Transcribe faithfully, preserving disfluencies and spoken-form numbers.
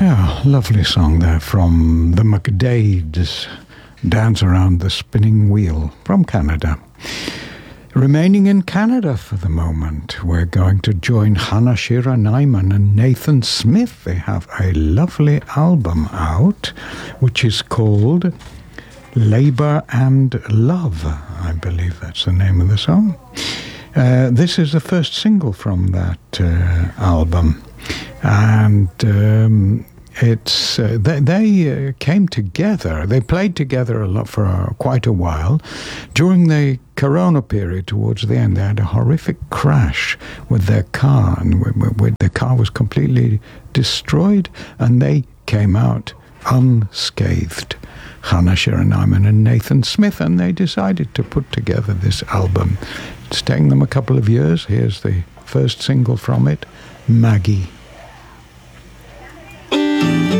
Yeah, lovely song there from the McDades, Dance Around the Spinning Wheel, from Canada. Remaining in Canada for the moment, we're going to join Hannah Shira Nyman and Nathan Smith. They have a lovely album out, which is called Labour and Love. I believe that's the name of the song. Uh, this is the first single from that uh, album. And um, it's uh, they, they uh, came together. They played together a lot for uh, quite a while. During the Corona period, towards the end, they had a horrific crash with their car, and where the car was completely destroyed, and they came out unscathed. Hannah Shira Nyman and Nathan Smith, and they decided to put together this album. It's taken them a couple of years. Here's the first single from it, Maggie.